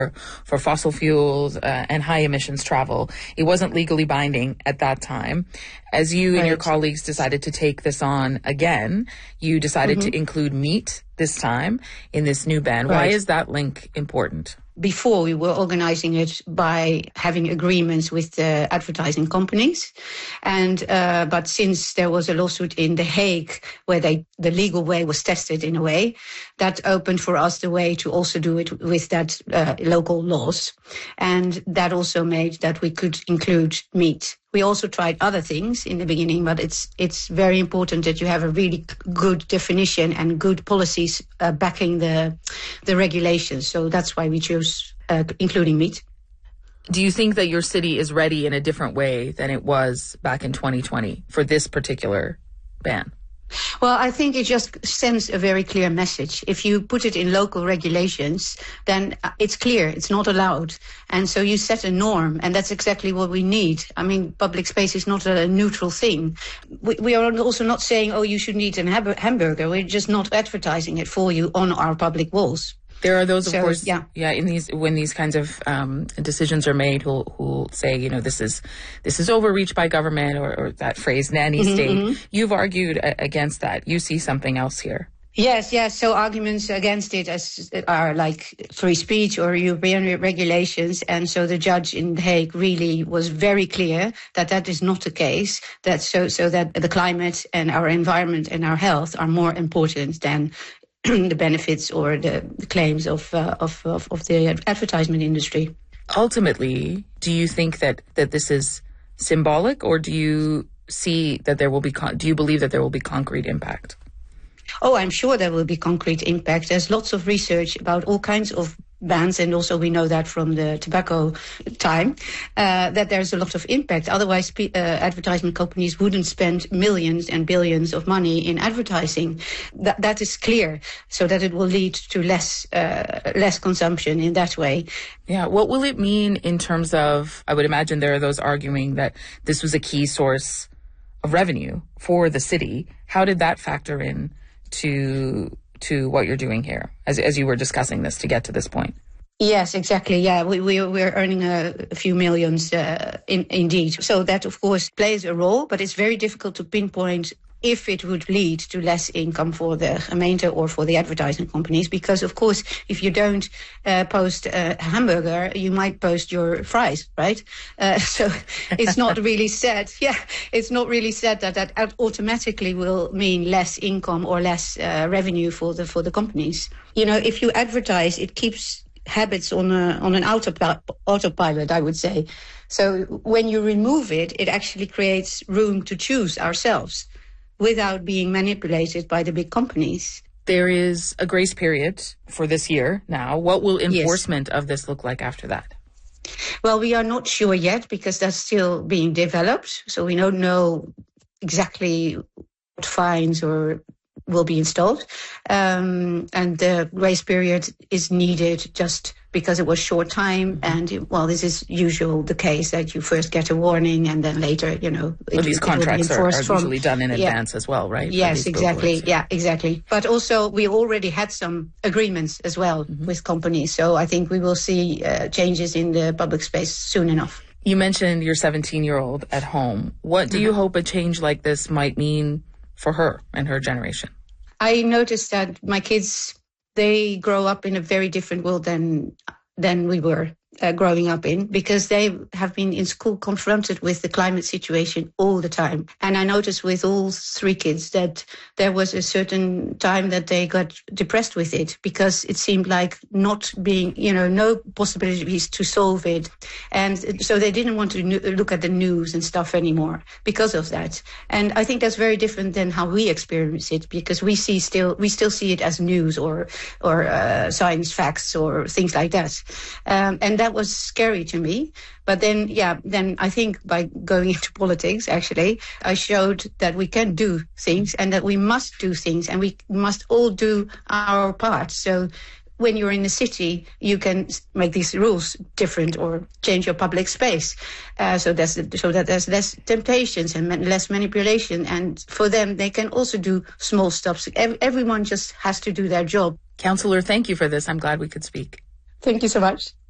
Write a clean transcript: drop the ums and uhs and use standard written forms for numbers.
for fossil fuels and high emissions travel. It wasn't legally binding at that time. As you and your colleagues decided to take this on again, you decided to include meat this time in this new ban. Why is that link important? Before, we were organizing it by having agreements with the advertising companies. But since there was a lawsuit in The Hague where the legal way was tested in a way, that opened for us the way to also do it with that local laws. And that also made that we could include meat. We also tried other things in the beginning, but it's very important that you have a really good definition and good policies backing the regulations. So that's why we chose including meat. Do you think that your city is ready in a different way than it was back in 2020 for this particular ban? Well, I think it just sends a very clear message. If you put it in local regulations, then it's clear, it's not allowed. And so you set a norm, and that's exactly what we need. I mean, public space is not a neutral thing. We are also not saying, oh, you should eat a hamburger. We're just not advertising it for you on our public walls. There are those, of course, when these kinds of decisions are made, who'll say, you know, this is overreach by government, or that phrase, nanny state. You've argued against that. You see something else here. Yes. So arguments against it are like free speech or European regulations. And so the judge in The Hague really was very clear that is not the case, that so that the climate and our environment and our health are more important than the benefits or the claims of the advertisement industry. Ultimately, do you think that this is symbolic, or do you see that there will be? Do you believe that there will be concrete impact? Oh, I'm sure there will be concrete impact. There's lots of research about all kinds of bans, and also we know that from the tobacco time, that there's a lot of impact. Otherwise, advertisement companies wouldn't spend millions and billions of money in advertising. That is clear, so that it will lead to less consumption in that way. Yeah, what will it mean in terms of, I would imagine there are those arguing that this was a key source of revenue for the city. How did that factor in to what you're doing here, as you were discussing this to get to this point? Yes, exactly. Yeah, we're earning a few millions indeed. So that, of course, plays a role, but it's very difficult to pinpoint if it would lead to less income for the gemeente or for the advertising companies. Because, of course, if you don't post a hamburger, you might post your fries, right? So it's not really said. Yeah, it's not really said that automatically will mean less income or less revenue for the companies. You know, if you advertise, it keeps habits on an autopilot, I would say. So when you remove it, it actually creates room to choose ourselves without being manipulated by the big companies. There is a grace period for this year now. What will enforcement of this look like after that? Well, we are not sure yet because that's still being developed. So we don't know exactly what fines or will be installed. And the grace period is needed just because it was short time. And, this is the case that you first get a warning and then later, these contracts are usually done in advance as well, right? Yes, exactly. Yeah, exactly. But also we already had some agreements as well with companies. So I think we will see changes in the public space soon enough. You mentioned your 17-year-old at home. What do you hope a change like this might mean for her and her generation? I noticed that my kids, they grow up in a very different world than we were growing up in, because they have been in school confronted with the climate situation all the time. And I noticed with all three kids that there was a certain time that they got depressed with it, because it seemed like not being, no possibilities to solve it. And so they didn't want to look at the news and stuff anymore because of that. And I think that's very different than how we experience it, because we still see it as news or science facts or things like that. And that was scary to me. But then I think by going into politics, actually, I showed that we can do things and that we must do things and we must all do our part. So when you're in the city, you can make these rules different or change your public space so that there's less temptations and less manipulation. And for them, they can also do small steps. Everyone just has to do their job. Councillor, thank you for this. I'm glad we could speak. Thank you so much.